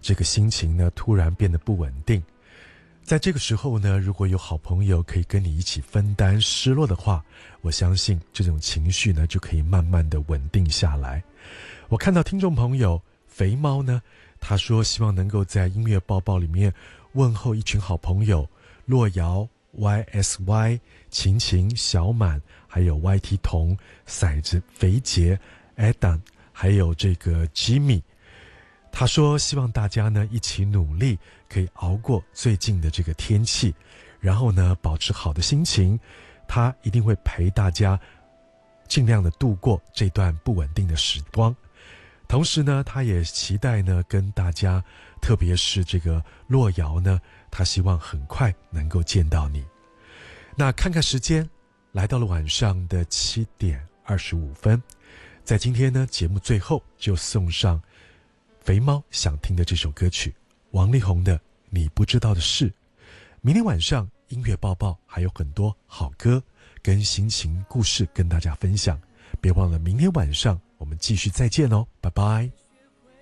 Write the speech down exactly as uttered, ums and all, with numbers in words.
这个心情呢突然变得不稳定。在这个时候呢，如果有好朋友可以跟你一起分担失落的话，我相信这种情绪呢就可以慢慢的稳定下来。我看到听众朋友肥猫呢，他说希望能够在音乐报报里面问候一群好朋友，洛瑶、Y S Y、 晴晴、小满，还有 Y T 彤、骰子、肥杰、Adam， 还有这个 Jimmy。 他说希望大家呢一起努力，可以熬过最近的这个天气，然后呢保持好的心情，他一定会陪大家尽量的度过这段不稳定的时光。同时呢，他也期待呢跟大家，特别是这个洛瑶呢，他希望很快能够见到你。那看看时间，来到了晚上的七点二十五分，在今天呢节目最后就送上肥猫想听的这首歌曲，王力宏的《你不知道的事》。明天晚上音乐报报还有很多好歌跟心情故事跟大家分享，别忘了明天晚上我们继续再见哦，拜拜。